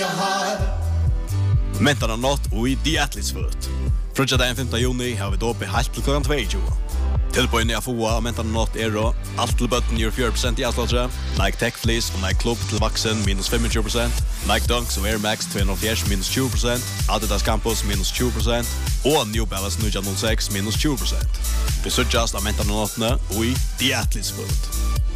Mentarna nått og i The Athletes Foot. Frutja dagen 5. juni har vi då oppe helt til klokken 22. Tilbøyene av FOA og mentarna nått alt til bøtten gjør 4% i avslåttere, Nike Tech Fleece og Nike Club til vaksen minus 25%, Nike Dunks og Air Max 240 minus 20%, Adidas Campus minus 20% og New Balance 906 minus 20%. Vi sørgjast av mentarna nåttene og i The Athletes Foot.